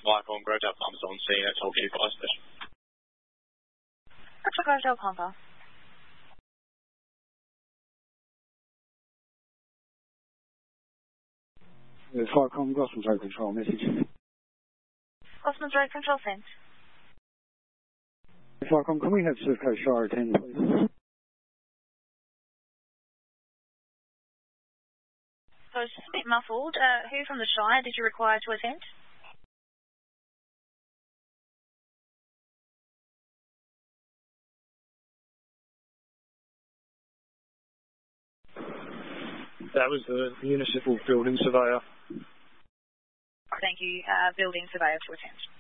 Viacom Grovedale Pumps on scene at Torquay Fire Station. That's a Grovedale Pumper. Viacom Gosman's Road Control, message. Gosman's Road Control sent. Viacom, can we have Servco Shire attend, please? So it's a bit muffled. Who from the Shire did you require to attend? That was the municipal building surveyor. Thank you. Building surveyor to attend.